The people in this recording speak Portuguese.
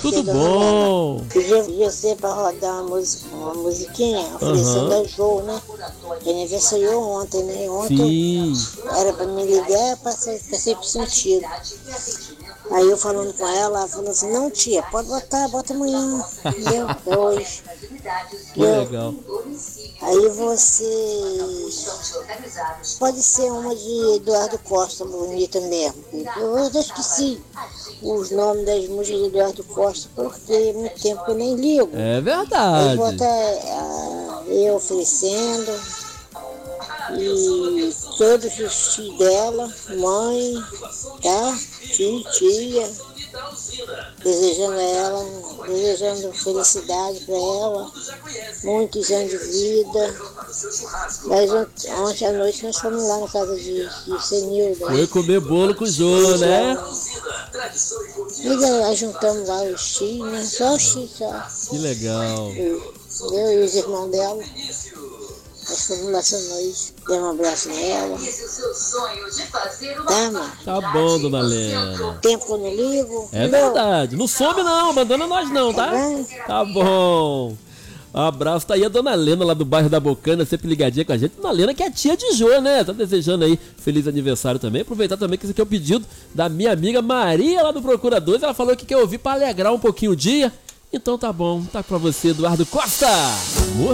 Tudo bom. Pedi você pra rodar uma musiquinha, oferecendo ao Jô, né? Que aniversariou ontem, né? Ontem era pra me ligar pra ser sentido. Aí eu falando com ela falou assim, não tia, pode botar, bota amanhã. Entendeu? É hoje. Que legal. Aí você pode ser uma de Eduardo Costa, bonita mesmo. Eu já esqueci os nomes das músicas de Eduardo Costa, porque há muito tempo que eu nem ligo. É verdade. Aí bota eu oferecendo e todos os tios dela, mãe, tá? Tia, desejando felicidade para ela, muitos anos de vida. Mas ontem à noite nós fomos lá na casa de Senilda. Foi comer bolo com o Jô, né? E nós juntamos lá os tios, né? Só os tios, só. Que legal. Eu e os irmãos dela. Nós fomos lá essa noite, demos um abraço nela. Tá, mano? Tá bom, dona Lena. Tempo que eu não ligo. É verdade. Não some não, abandona nós não, tá? Tá bom. Um abraço, tá aí a dona Lena lá do bairro da Bocana, sempre ligadinha com a gente. Dona Lena que é tia de Jô, né? Tá desejando aí feliz aniversário também. Aproveitar também que esse aqui é o pedido da minha amiga Maria lá do Procuradores. Ela falou que quer ouvir pra alegrar um pouquinho o dia. Então tá bom, tá pra você, Eduardo Costa.